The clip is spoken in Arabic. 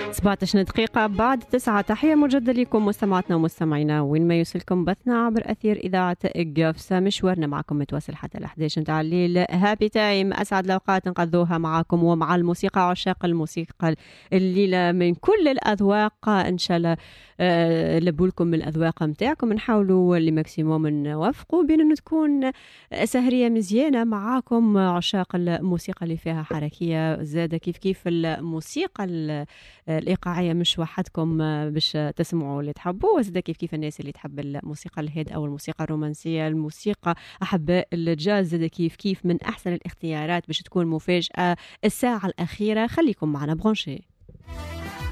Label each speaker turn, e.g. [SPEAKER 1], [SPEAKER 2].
[SPEAKER 1] 17 دقيقة بعد 9. تحية مجددة لكم مستمعاتنا ومستمعينا وين ما يوصلكم بثنا عبر أثير إذاعة قفصة. مشوارنا معكم متواصل حتى 11 متاع الليل. هابي تايم، أسعد الأوقات نقضوها معكم ومع الموسيقى، عشاق الموسيقى الليلة من كل الأذواق إن شاء الله. لبولكم من الأذواق متاعكم، نحاولوا لماكسيموم نوفقوا بين أن تكون سهرية مزيانة معاكم. عشاق الموسيقى اللي فيها حركية زادة كيف الموسيقى الإيقاعية مش وحدكم باش تسمعوا اللي تحبوا، وزاد كيف الناس اللي تحب الموسيقى الهادئة أو الموسيقى الرومانسية، الموسيقى أحباء الجاز زاد كيف من أحسن الاختيارات باش تكون مفاجأة الساعة الأخيرة. خليكم معنا برونشي.